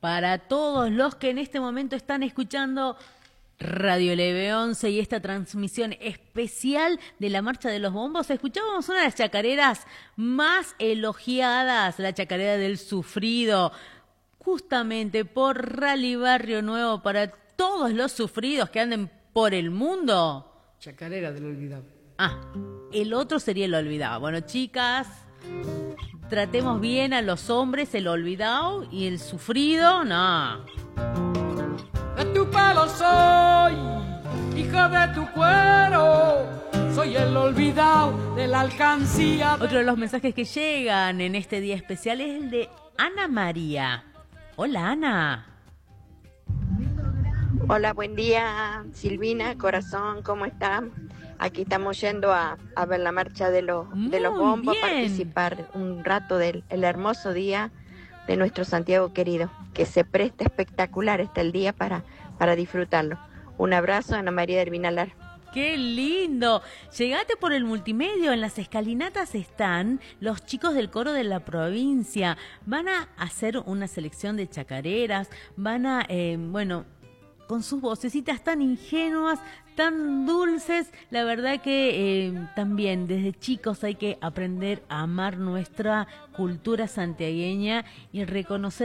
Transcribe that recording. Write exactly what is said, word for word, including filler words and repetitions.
para todos los que en este momento están escuchando Radio L B once y esta transmisión especial de la Marcha de los Bombos. Escuchábamos una de las chacareras más elogiadas, la chacarera del sufrido, justamente por Rally Barrio Nuevo, para todos los sufridos que anden por el mundo. Chacarera del olvidado. Ah, el otro sería el olvidado. Bueno, chicas, tratemos bien a los hombres, el olvidado, y el sufrido, no. De tu pelo soy, hija de tu cuero, soy el olvidado de la alcancía. Otro de los mensajes que llegan en este día especial es el de Ana María. Hola, Ana. Hola, buen día, Silvina, corazón, ¿cómo están? Aquí estamos yendo a, a ver la marcha de los, de los bombos, a participar un rato del el hermoso día de nuestro Santiago querido, que se presta espectacular está el día para, para disfrutarlo. Un abrazo, Ana María del Vinalar. ¡Qué lindo! Llegate por el multimedio, en las escalinatas están los chicos del coro de la provincia. Van a hacer una selección de chacareras, van a, eh, bueno, con sus vocecitas tan ingenuas, tan dulces. La verdad que eh, también desde chicos hay que aprender a amar nuestra cultura santiagueña y reconocer